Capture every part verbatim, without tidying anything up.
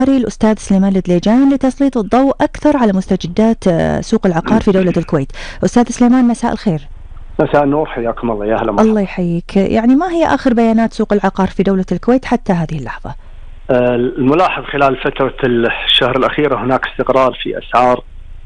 الأستاذ سليمان الدليجان لتسليط الضوء أكثر على مستجدات سوق العقار في دولة الكويت. أستاذ سليمان، مساء الخير. مساء النور، حياكم الله. يا هلا مرحبا. الله يحييك. يعني ما هي آخر بيانات سوق العقار في دولة الكويت حتى هذه اللحظة؟ الملاحظ خلال فترة الشهر الأخيرة هناك استقرار في أسعار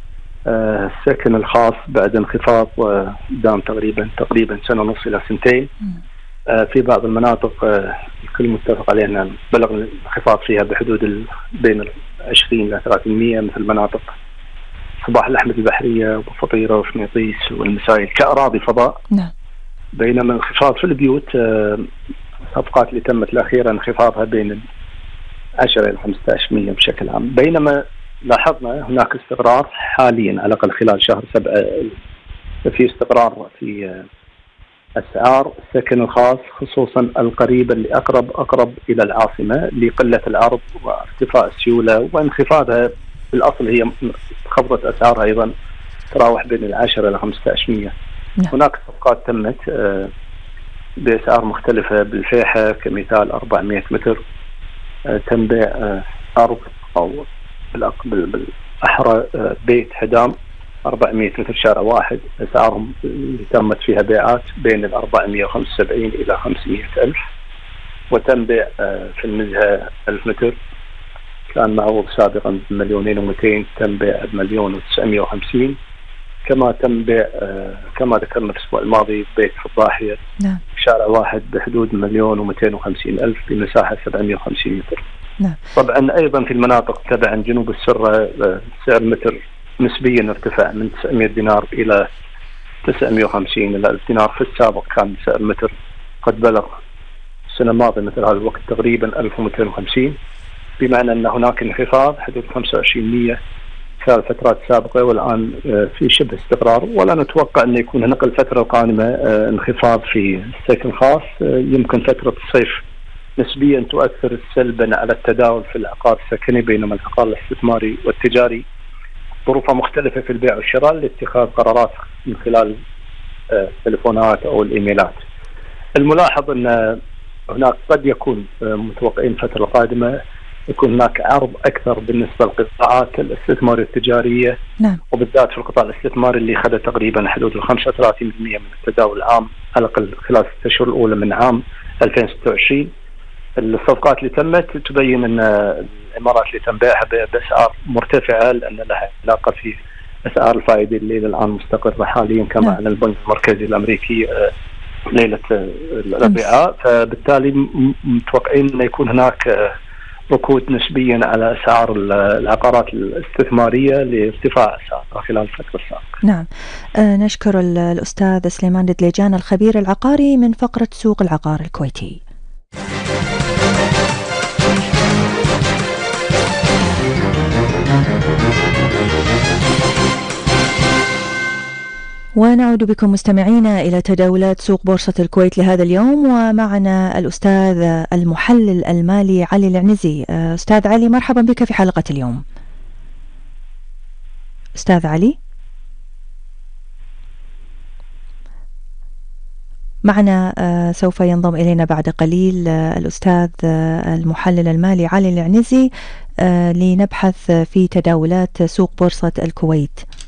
السكن الخاص بعد انخفاض دام تقريبا تقريبا سنة ونص إلى سنتين. في بعض المناطق الكل متفق عليه أن بلغ الانخفاض فيها بحدود بين عشرين إلى ثلاثين بالمئة، مثل مناطق صباح الأحمد البحرية وفطيرة وفنيطيس والمسائل كأراضي فضاء. نعم. بينما انخفاض في البيوت، الصفقات اللي تمت الأخيرة انخفاضها بين عشرة إلى خمسة عشر بالمئة بشكل عام. بينما لاحظنا هناك استقرار حاليا على الأقل خلال شهر سبعة، في استقرار في أسعار السكن الخاص، خصوصا القريب اللي أقرب أقرب إلى العاصمة لقلة العرض وارتفاع السيولة وانخفاضها. بالأصل هي خفضت أسعارها أيضا تراوح بين العشرة إلى خمسة عشر بالمئة. هناك صفقات تمت بأسعار مختلفة بالفيحة كمثال أربعمئة متر، تم بيع أرض أو بالأحرى بيت حدام أربعمئة متر شارع واحد، أسعارهم اللي تمت فيها بيعات بين الأربعمئة وخمسة وسبعين إلى خمسمئة ألف. وتم بيع في المزهة ألف متر كان معروض سابقا بمليونين ومئتين، تم بيع بمليون وتسعمئة وخمسين. كما تم بيع كما ذكرنا في الأسبوع الماضي بيت في الضاحية نعم. شارع واحد بحدود مليون ومئتين وخمسين ألف بمساحة سبعمئة وخمسين متر. نعم. طبعا أيضا في المناطق تبعا جنوب السرة سعر متر نسبيا ارتفع من تسعمئة دينار إلى تسعمئة وخمسين إلى ألف دينار. في السابق كان سعر متر قد بلغ السنة الماضية مثل هذا الوقت تقريبا ألف ومئتين وخمسين، بمعنى أن هناك انخفاض حدود خمسة وعشرين بالمئة خلال الفترات السابقة، والآن في شبه استقرار. ولا نتوقع أن يكون هناك الفترة القادمة انخفاض في السكن الخاص. يمكن فترة الصيف نسبيا تؤثر سلبا على التداول في العقار السكني، بينما العقار الاستثماري والتجاري ظروفها مختلفة في البيع والشراء لاتخاذ قرارات من خلال التليفونات أو الإيميلات. الملاحظ أن هناك قد يكون متوقعين الفترة القادمة يكون هناك عرض أكثر بالنسبة للقطاعات الاستثمارية التجارية. نعم. وبالذات في القطاع الاستثماري اللي خد تقريبا حدود ال خمسة وثلاثين بالمئة من التداول العام على الأقل خلال الست أشهر الأولى من عام ألفين وستة وعشرين. الصفقات اللي تمت تبين أن الإمارات اللي تم بيعها بأسعار مرتفعة لأن لها علاقة في أسعار الفائدة اللي للآن مستقرة حاليا كما أعلن البنك المركزي الأمريكي ليلة الأربعاء. فبالتالي متوقعين أن يكون هناك ركود نسبيا على أسعار العقارات الاستثمارية لارتفاع أسعارها خلال الفترة السابقة. نعم. آه نشكر الأستاذ سليمان الدليجان الخبير العقاري من فقرة سوق العقار الكويتي. ونعود بكم مستمعينا إلى تداولات سوق بورصة الكويت لهذا اليوم، ومعنا الأستاذ المحلل المالي علي العنزي. أستاذ علي، مرحبا بك في حلقة اليوم. أستاذ علي معنا، سوف ينضم إلينا بعد قليل الأستاذ المحلل المالي علي العنزي لنبحث في تداولات سوق بورصة الكويت.